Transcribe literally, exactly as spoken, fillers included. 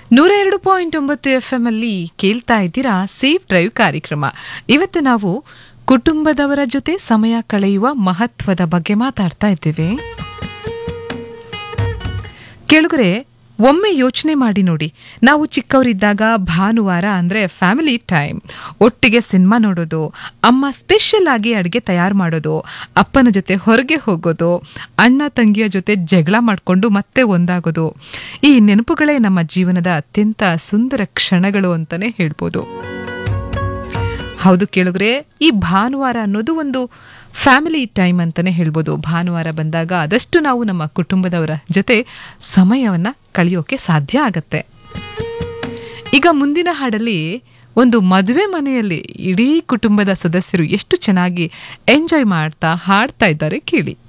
ನೂರ ಎರಡು ಪಾಯಿಂಟ್ ಒಂಬತ್ತು ಎಫ್ ಎಂ ಅಲ್ಲಿ ಕೇಳ್ತಾ ಇದ್ದೀರಾ ಸೇಫ್ ಡ್ರೈವ್ ಕಾರ್ಯಕ್ರಮ. ಇವತ್ತು ನಾವು ಕುಟುಂಬದವರ ಜೊತೆ ಸಮಯ ಕಳೆಯುವ ಮಹತ್ವದ ಬಗ್ಗೆ ಮಾತಾಡ್ತಾ ಇದ್ದೇವೆ. ಕೇಳುಗರೆ, ಒಮ್ಮೆ ಯೋಚನೆ ಮಾಡಿ ನೋಡಿ, ನಾವು ಚಿಕ್ಕವರಿದ್ದಾಗ ಭಾನುವಾರ ಅಂದ್ರೆ ಫ್ಯಾಮಿಲಿ ಟೈಮ್, ಒಟ್ಟಿಗೆ ಸಿನಿಮಾ ನೋಡೋದು, ಅಮ್ಮ ಸ್ಪೆಷಲ್ ಆಗಿ ಅಡುಗೆ ತಯಾರು ಮಾಡೋದು, ಅಪ್ಪನ ಜೊತೆ ಹೊರಗೆ ಹೋಗೋದು, ಅಣ್ಣ ತಂಗಿಯ ಜೊತೆ ಜಗಳ ಮಾಡಿಕೊಂಡು ಮತ್ತೆ ಒಂದಾಗೋದು, ಈ ನೆನಪುಗಳೇ ನಮ್ಮ ಜೀವನದ ಅತ್ಯಂತ ಸುಂದರ ಕ್ಷಣಗಳು ಅಂತಾನೆ ಹೇಳ್ಬೋದು. ಹೌದು ಕೇಳುಗರೆ, ಈ ಭಾನುವಾರ ಅನ್ನೋದು ಒಂದು ಫ್ಯಾಮಿಲಿ ಟೈಮ್ ಅಂತಾನೆ ಹೇಳ್ಬೋದು. ಭಾನುವಾರ ಬಂದಾಗ ಆದಷ್ಟು ನಾವು ನಮ್ಮ ಕುಟುಂಬದವರ ಜೊತೆ ಸಮಯವನ್ನ ಕಳೆಯೋಕೆ ಸಾಧ್ಯ ಆಗತ್ತೆ. ಈಗ ಮುಂದಿನ ಹಾಡಲ್ಲಿ ಒಂದು ಮದುವೆ ಮನೆಯಲ್ಲಿ ಇಡೀ ಕುಟುಂಬದ ಸದಸ್ಯರು ಎಷ್ಟು ಚೆನ್ನಾಗಿ ಎಂಜಾಯ್ ಮಾಡ್ತಾ ಹಾಡ್ತಾ ಇದ್ದಾರೆ ಕೇಳಿ.